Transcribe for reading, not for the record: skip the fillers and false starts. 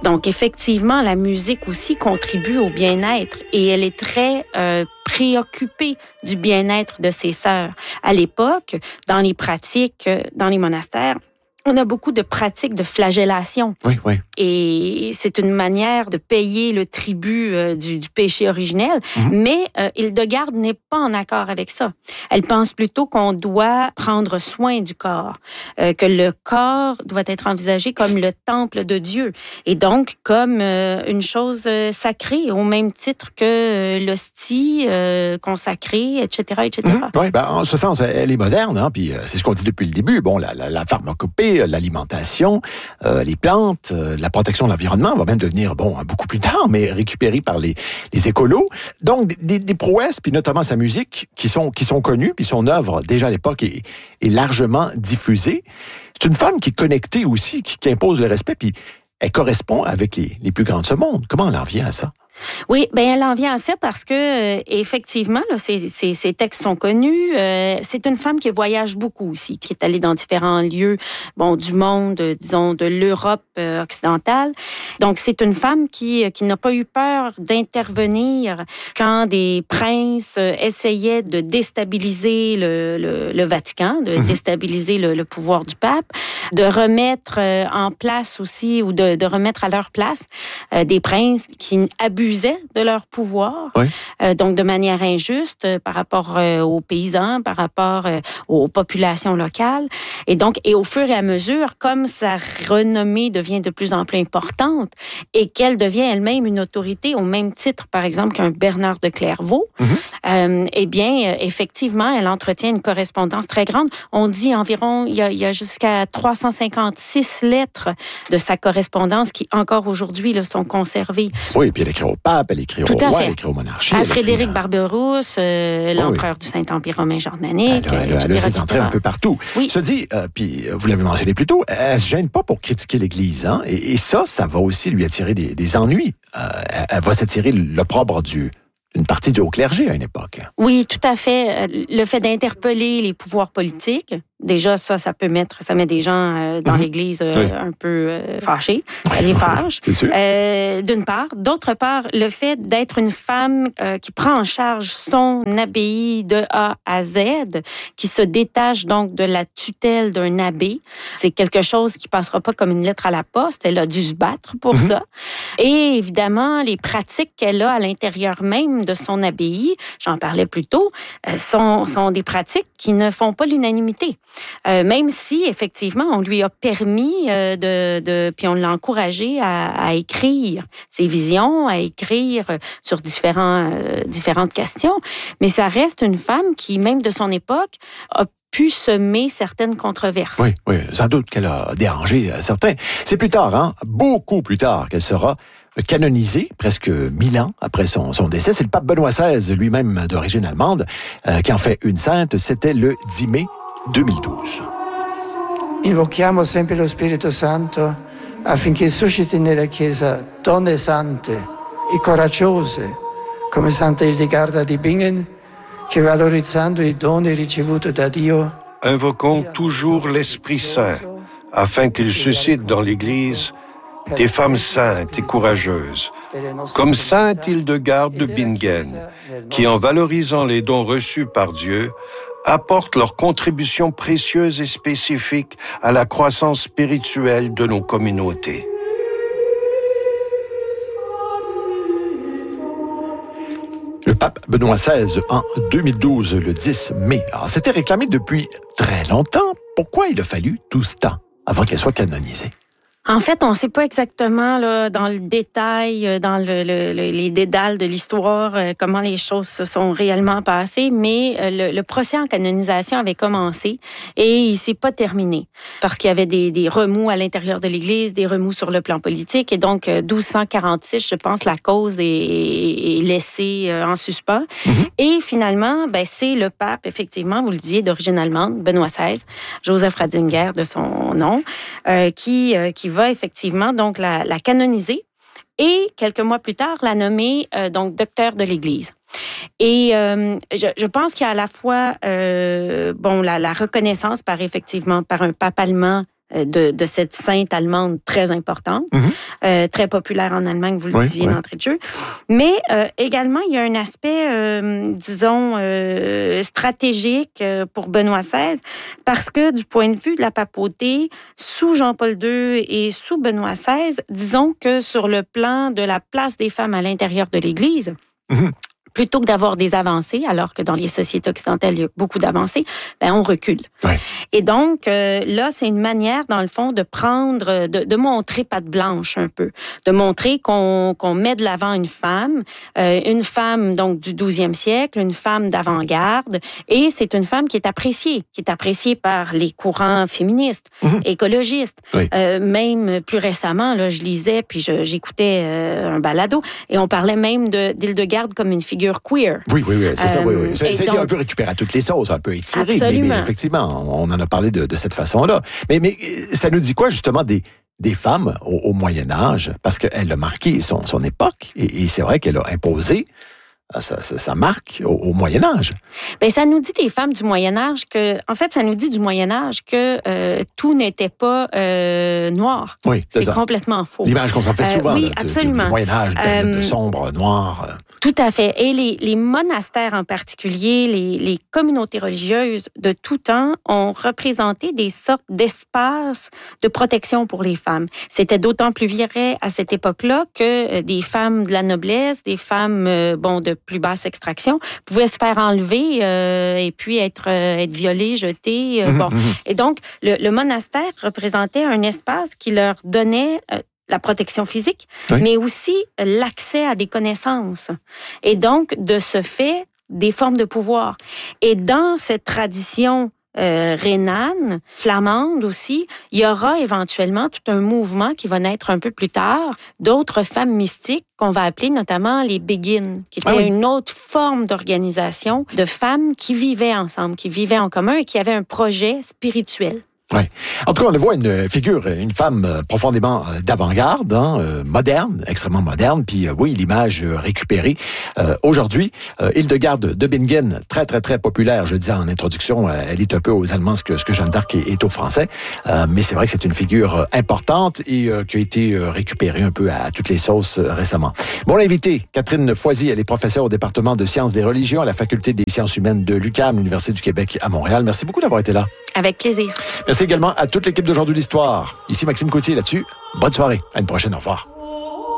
Donc, effectivement, la musique aussi contribue au bien-être et elle est très préoccupée du bien-être de ses sœurs. À l'époque, dans les pratiques, dans les monastères, on a beaucoup de pratiques de flagellation. Oui, oui. Et c'est une manière de payer le tribut du péché originel. Mais Hildegarde n'est pas en accord avec ça. Elle pense plutôt qu'on doit prendre soin du corps, que le corps doit être envisagé comme le temple de Dieu et donc comme une chose sacrée, au même titre que l'hostie consacrée, etc., etc. Oui, en ce sens, elle est moderne, hein, puis c'est ce qu'on dit depuis le début. Bon, la pharmacopée, l'alimentation, les plantes, la protection de l'environnement va même devenir, beaucoup plus tard, mais récupérée par les écolos. Donc, des prouesses, puis notamment sa musique, qui sont connues, puis son œuvre, déjà à l'époque, est largement diffusée. C'est une femme qui est connectée aussi, qui impose le respect, puis elle correspond avec les plus grands de ce monde. Comment elle en vient à ça? Oui, elle en vient à ça parce que effectivement, là, ses textes sont connus. C'est une femme qui voyage beaucoup aussi, qui est allée dans différents lieux, du monde, disons, de l'Europe occidentale. Donc, c'est une femme qui n'a pas eu peur d'intervenir quand des princes essayaient de déstabiliser le Vatican, de déstabiliser le pouvoir du pape, de remettre en place aussi, ou de remettre à leur place des princes qui abusaient de leur pouvoir, donc de manière injuste par rapport aux paysans, par rapport aux populations locales. Et donc, au fur et à mesure, comme sa renommée devient de plus en plus importante et qu'elle devient elle-même une autorité au même titre, par exemple, qu'un Bernard de Clairvaux, effectivement, elle entretient une correspondance très grande. On dit environ, il y a jusqu'à 356 lettres de sa correspondance qui, encore aujourd'hui, sont conservées. Oui, puis elle écrit au pape, elle écrit au roi, elle écrit aux monarchies. À Frédéric Barberousse, l'empereur du Saint-Empire romain germanique. Elle a ses entrées un peu partout. Oui. Se dit, puis vous l'avez mentionné plus tôt, elle se gêne pas pour critiquer l'Église, hein, et ça va aussi lui attirer des ennuis. Elle va s'attirer l'opprobre d'une partie du haut clergé à une époque. Oui, tout à fait. Le fait d'interpeller les pouvoirs politiques, déjà, ça met des gens dans l'Église un peu fâchés. Ça les fâche. C'est sûr. D'une part. D'autre part, le fait d'être une femme qui prend en charge son abbaye de A à Z, qui se détache donc de la tutelle d'un abbé, c'est quelque chose qui passera pas comme une lettre à la poste. Elle a dû se battre pour ça. Et évidemment, les pratiques qu'elle a à l'intérieur même de son abbaye, j'en parlais plus tôt, sont des pratiques qui ne font pas l'unanimité. Même si, effectivement, on lui a permis puis on l'a encouragé à écrire ses visions, à écrire sur différentes questions. Mais ça reste une femme qui, même de son époque, a pu semer certaines controverses. Oui, sans doute qu'elle a dérangé certains. C'est plus tard, beaucoup plus tard, qu'elle sera canonisée, presque 1000 ans après son décès. C'est le pape Benoît XVI, lui-même d'origine allemande, qui en fait une sainte. C'était le 10 mai 2012. Invochiamo sempre lo Spirito Santo affinché susciti nella Chiesa donne sante e coraggiose, come Santa Hildegarda di Bingen, che valorizzando i doni ricevuti da Dio. Invoquons toujours l'Esprit Saint afin qu'il suscite dans l'Église des femmes saintes et courageuses, comme Sainte Hildegarde de Bingen, qui, en valorisant les dons reçus par Dieu, apportent leur contribution précieuse et spécifique à la croissance spirituelle de nos communautés. Le pape Benoît XVI en 2012, le 10 mai. Alors, c'était réclamé depuis très longtemps. Pourquoi il a fallu tout ce temps avant qu'elle soit canonisée? En fait, on ne sait pas exactement là, dans le détail, dans les dédales de l'histoire, comment les choses se sont réellement passées, mais le procès en canonisation avait commencé et il s'est pas terminé parce qu'il y avait des remous à l'intérieur de l'Église, des remous sur le plan politique, et donc 1246, je pense, la cause est laissée en suspens. Et finalement, c'est le pape, effectivement, vous le disiez, d'origine allemande, Benoît XVI, Joseph Ratzinger de son nom, qui va effectivement donc la canoniser et quelques mois plus tard la nommer donc docteur de l'Église. Et je pense qu'il y a à la fois la reconnaissance par un pape allemand de cette sainte allemande très importante, très populaire en Allemagne, vous le disiez d'entrée de jeu. Mais également, il y a un aspect, disons, stratégique pour Benoît XVI, parce que du point de vue de la papauté, sous Jean-Paul II et sous Benoît XVI, disons que sur le plan de la place des femmes à l'intérieur de l'Église, plutôt que d'avoir des avancées, alors que dans les sociétés occidentales, il y a beaucoup d'avancées, on recule. Ouais. Et donc, là, c'est une manière, dans le fond, de prendre, de montrer patte blanche un peu, de montrer qu'on met de l'avant une femme donc du 12e siècle, une femme d'avant-garde, et c'est une femme qui est appréciée par les courants féministes, écologistes. Oui. Même plus récemment, là, je lisais, puis j'écoutais un balado, et on parlait même d'Hildegarde comme une figure queer. Oui, c'est ça, oui. Ça a été un peu récupéré à toutes les sauces, un peu étiré. Absolument. Mais effectivement, on en a parlé de cette façon-là. Mais ça nous dit quoi, justement, des femmes au Moyen Âge? Parce qu'elle a marqué son époque, et c'est vrai qu'elle a imposé sa marque au Moyen Âge. Ça nous dit des femmes du Moyen Âge ça nous dit du Moyen Âge que tout n'était pas noir. Oui, c'est complètement faux. L'image qu'on s'en fait souvent oui, absolument. Du Moyen Âge, de sombre, noir. Tout à fait. Et les monastères en particulier, les communautés religieuses de tout temps ont représenté des sortes d'espaces de protection pour les femmes. C'était d'autant plus vrai à cette époque-là que des femmes de la noblesse, des femmes de plus basse extraction, pouvaient se faire enlever et puis être violées, jetées. Et donc, le monastère représentait un espace qui leur donnait la protection physique, mais aussi l'accès à des connaissances. Et donc, de ce fait, des formes de pouvoir. Et dans cette tradition rhénane, flamande aussi, il y aura éventuellement tout un mouvement qui va naître un peu plus tard, d'autres femmes mystiques qu'on va appeler notamment les Béguines, qui était une autre forme d'organisation de femmes qui vivaient ensemble, qui vivaient en commun et qui avaient un projet spirituel. Oui. En tout cas, on le voit, une femme profondément d'avant-garde, moderne, extrêmement moderne, puis l'image récupérée. Aujourd'hui, Hildegarde de Bingen, très, très, très populaire, je disais en introduction, elle est un peu aux Allemands ce que Jeanne d'Arc est aux Français, mais c'est vrai que c'est une figure importante et qui a été récupérée un peu à toutes les sauces récemment. Bon, l'invitée, Catherine Foisy, elle est professeure au département de sciences des religions à la Faculté des sciences humaines de l'UQAM, l'Université du Québec à Montréal. Merci beaucoup d'avoir été là. Avec plaisir. Merci également à toute l'équipe d'Aujourd'hui l'Histoire. Ici Maxime Coutier là-dessus. Bonne soirée. À une prochaine. Au revoir.